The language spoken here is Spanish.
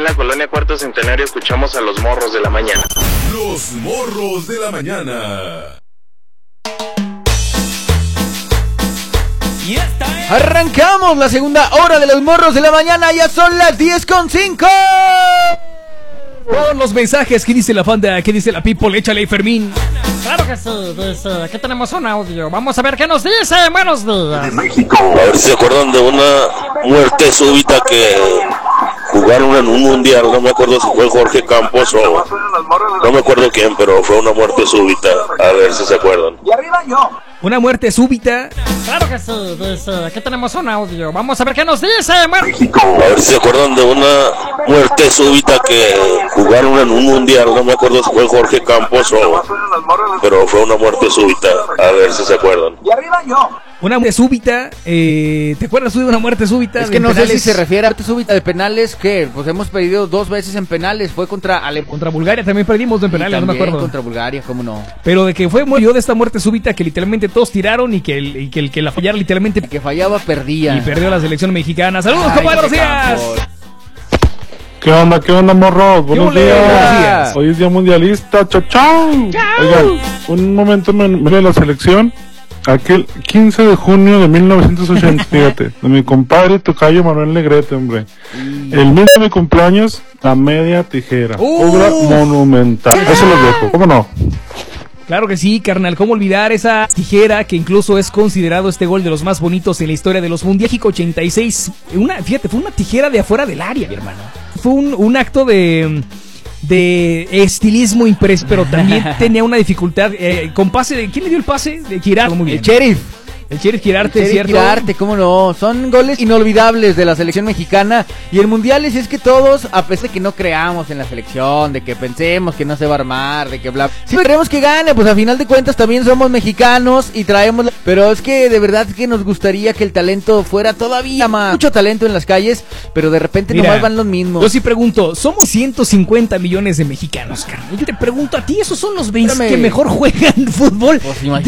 la colonia Cuarto Centenario escuchamos a los morros de la mañana. Los morros de la mañana. Arrancamos la segunda hora de los morros de la mañana, ya son las 10:05. Todos los mensajes que dice la banda, que dice la people, échale Fermín. Claro que sí, dice, aquí tenemos un audio, vamos a ver qué nos dice, buenos días. De México. A ver si se acuerdan de una muerte súbita que jugaron en un mundial, no me acuerdo si fue Jorge Campos o no me acuerdo quién, pero fue una muerte súbita, a ver si se acuerdan. Y arriba yo. Una muerte súbita. Claro que sí, dice, aquí tenemos un audio, vamos a ver qué nos dice, México. A ver si se acuerdan de una muerte súbita que jugaron en un mundial, no me acuerdo si fue Jorge Campos o pero fue una muerte súbita, a ver si se acuerdan. Y arriba yo. Una muerte súbita, ¿te acuerdas tú de una muerte súbita? Es que no sé si se refiere a muerte súbita de penales, que pues hemos perdido 2 veces en penales, fue contra Contra Bulgaria también perdimos en penales, no me acuerdo. Contra Bulgaria, cómo no. Pero de que fue murió de esta muerte súbita que literalmente todos tiraron y que el que la fallara literalmente... El que fallaba perdía. Y perdió la selección mexicana. ¡Saludos, compadre! ¡Buenos días! ¿Qué onda, morros? Buenos días. Hoy es día mundialista, chao. Oigan, un momento me de la selección. Aquel 15 de junio de 1980, fíjate, de mi compadre tocayo Manuel Negrete, hombre. El mismo de mi cumpleaños, a media tijera. Obra monumental. Eso lo dejo, ¿cómo no? Claro que sí, carnal, ¿cómo olvidar esa tijera que incluso es considerado este gol de los más bonitos en la historia de los Mundial México 86? Fíjate, fue una tijera de afuera del área, mi hermano. Fue un acto de estilismo impreso, pero también tenía una dificultad con pase de... ¿Quién le dio el pase? De Girarte. Muy bien. El Sheriff Girarte, ¿cierto? Girarte, cómo no, son goles inolvidables de la selección mexicana y en mundiales, y es que todos, a pesar de que no creamos en la selección, de que pensemos que no se va a armar, de que bla, siempre queremos que gane, pues a final de cuentas también somos mexicanos y traemos, pero es que de verdad que nos gustaría que el talento fuera todavía más, mucho talento en las calles, pero de repente nomás van los mismos. Yo sí pregunto, somos 150 millones de mexicanos, carnal. Yo te pregunto a ti, esos son los 20 que mejor juegan fútbol. Pues